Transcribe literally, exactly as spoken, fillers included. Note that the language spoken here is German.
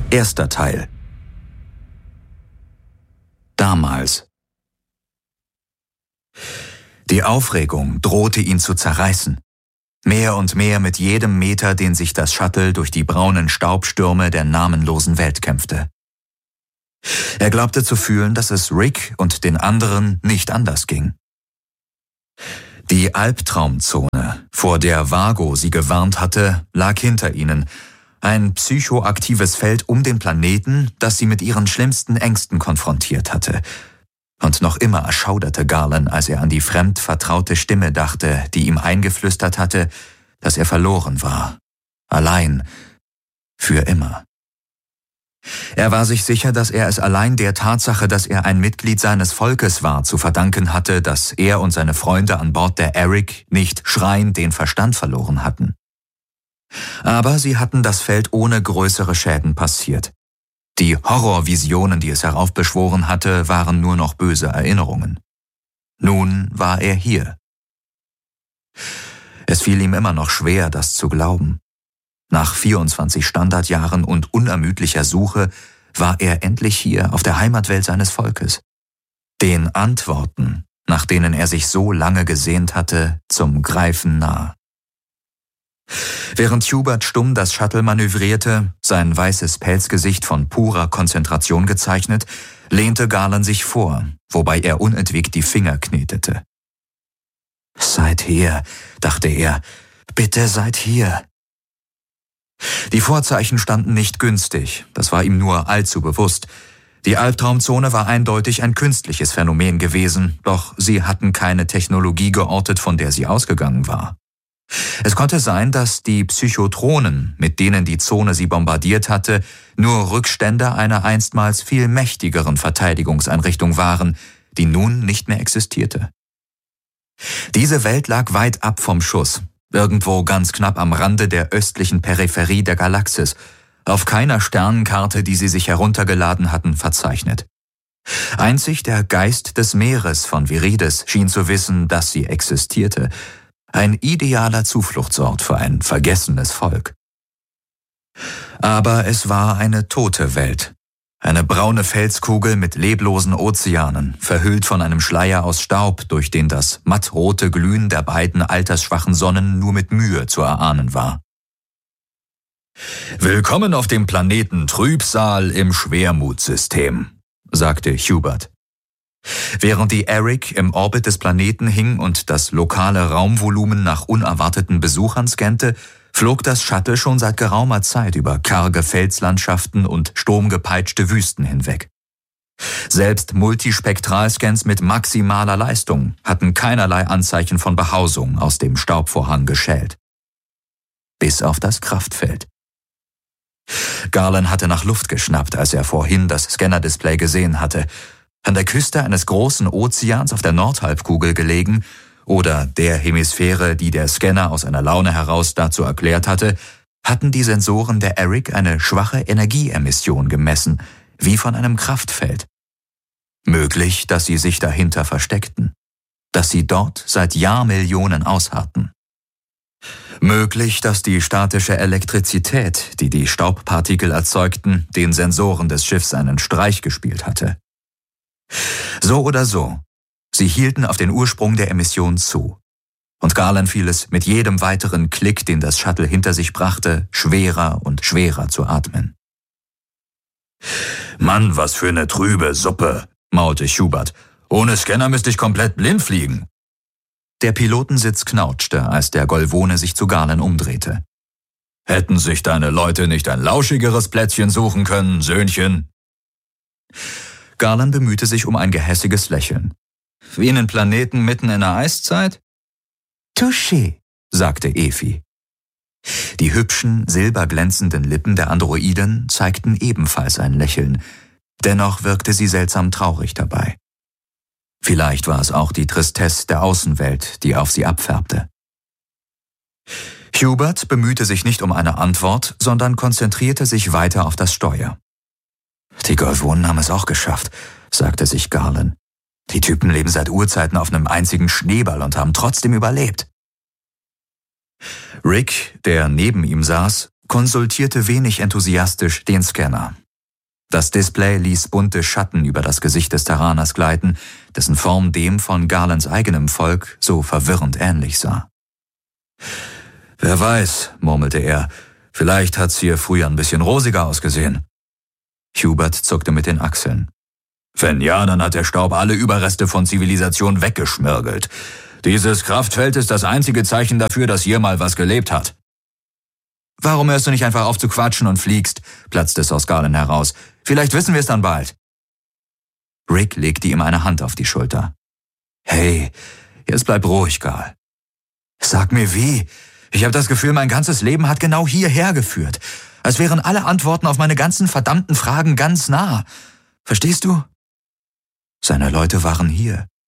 Erster Teil. Damals. Die Aufregung drohte ihn zu zerreißen. Mehr und mehr mit jedem Meter, den sich das Shuttle durch die braunen Staubstürme der namenlosen Welt kämpfte. Er glaubte zu fühlen, dass es Rick und den anderen nicht anders ging. Die Albtraumzone, vor der Vago sie gewarnt hatte, lag hinter ihnen. Ein psychoaktives Feld um den Planeten, das sie mit ihren schlimmsten Ängsten konfrontiert hatte. Und noch immer erschauderte Garland, als er an die fremd vertraute Stimme dachte, die ihm eingeflüstert hatte, dass er verloren war. Allein. Für immer. Er war sich sicher, dass er es allein der Tatsache, dass er ein Mitglied seines Volkes war, zu verdanken hatte, dass er und seine Freunde an Bord der Eric nicht schreiend den Verstand verloren hatten. Aber sie hatten das Feld ohne größere Schäden passiert. Die Horrorvisionen, die es heraufbeschworen hatte, waren nur noch böse Erinnerungen. Nun war er hier. Es fiel ihm immer noch schwer, das zu glauben. Nach vierundzwanzig Standardjahren und unermüdlicher Suche war er endlich hier auf der Heimatwelt seines Volkes. Den Antworten, nach denen er sich so lange gesehnt hatte, zum Greifen nah. Während Hubert stumm das Shuttle manövrierte, sein weißes Pelzgesicht von purer Konzentration gezeichnet, lehnte Garland sich vor, wobei er unentwegt die Finger knetete. »Seid hier«, dachte er, »bitte seid hier.« Die Vorzeichen standen nicht günstig, das war ihm nur allzu bewusst. Die Albtraumzone war eindeutig ein künstliches Phänomen gewesen, doch sie hatten keine Technologie geortet, von der sie ausgegangen war. Es konnte sein, dass die Psychotronen, mit denen die Zone sie bombardiert hatte, nur Rückstände einer einstmals viel mächtigeren Verteidigungseinrichtung waren, die nun nicht mehr existierte. Diese Welt lag weit ab vom Schuss, irgendwo ganz knapp am Rande der östlichen Peripherie der Galaxis, auf keiner Sternenkarte, die sie sich heruntergeladen hatten, verzeichnet. Einzig der Geist des Meeres von Virides schien zu wissen, dass sie existierte. Ein idealer Zufluchtsort für ein vergessenes Volk. Aber es war eine tote Welt. Eine braune Felskugel mit leblosen Ozeanen, verhüllt von einem Schleier aus Staub, durch den das mattrote Glühen der beiden altersschwachen Sonnen nur mit Mühe zu erahnen war. »Willkommen auf dem Planeten Trübsal im Schwermutsystem«, sagte Hubert. Während die Eric im Orbit des Planeten hing und das lokale Raumvolumen nach unerwarteten Besuchern scannte, flog das Shuttle schon seit geraumer Zeit über karge Felslandschaften und sturmgepeitschte Wüsten hinweg. Selbst Multispektralscans mit maximaler Leistung hatten keinerlei Anzeichen von Behausung aus dem Staubvorhang geschält. Bis auf das Kraftfeld. Garland hatte nach Luft geschnappt, als er vorhin das Scanner-Display gesehen hatte. An der Küste eines großen Ozeans auf der Nordhalbkugel gelegen, oder der Hemisphäre, die der Scanner aus einer Laune heraus dazu erklärt hatte, hatten die Sensoren der Eric eine schwache Energieemission gemessen, wie von einem Kraftfeld. Möglich, dass sie sich dahinter versteckten, dass sie dort seit Jahrmillionen ausharrten. Möglich, dass die statische Elektrizität, die die Staubpartikel erzeugten, den Sensoren des Schiffs einen Streich gespielt hatte. So oder so, sie hielten auf den Ursprung der Emission zu. Und Garland fiel es mit jedem weiteren Klick, den das Shuttle hinter sich brachte, schwerer und schwerer zu atmen. »Mann, was für eine trübe Suppe«, maulte Hubert. »Ohne Scanner müsste ich komplett blind fliegen.« Der Pilotensitz knautschte, als der Golvone sich zu Garland umdrehte. »Hätten sich deine Leute nicht ein lauschigeres Plätzchen suchen können, Söhnchen?« Garland bemühte sich um ein gehässiges Lächeln. »Wie einen Planeten mitten in der Eiszeit?« »Touché«, sagte Efi. Die hübschen, silberglänzenden Lippen der Androiden zeigten ebenfalls ein Lächeln, dennoch wirkte sie seltsam traurig dabei. Vielleicht war es auch die Tristesse der Außenwelt, die auf sie abfärbte. Hubert bemühte sich nicht um eine Antwort, sondern konzentrierte sich weiter auf das Steuer. »Die Golvonen haben es auch geschafft«, sagte sich Garland. »Die Typen leben seit Urzeiten auf einem einzigen Schneeball und haben trotzdem überlebt.« Rick, der neben ihm saß, konsultierte wenig enthusiastisch den Scanner. Das Display ließ bunte Schatten über das Gesicht des Terraners gleiten, dessen Form dem von Garlands eigenem Volk so verwirrend ähnlich sah. »Wer weiß«, murmelte er, »vielleicht hat's hier früher ein bisschen rosiger ausgesehen.« Hubert zuckte mit den Achseln. »Wenn ja, dann hat der Staub alle Überreste von Zivilisation weggeschmirgelt. Dieses Kraftfeld ist das einzige Zeichen dafür, dass hier mal was gelebt hat.« »Warum hörst du nicht einfach auf zu quatschen und fliegst?«, platzte es aus Garland heraus. »Vielleicht wissen wir es dann bald.« Rick legte ihm eine Hand auf die Schulter. »Hey, jetzt bleib ruhig, Garl. Sag mir wie. Ich habe das Gefühl, mein ganzes Leben hat genau hierher geführt. Als wären alle Antworten auf meine ganzen verdammten Fragen ganz nah. Verstehst du? Seine Leute waren hier.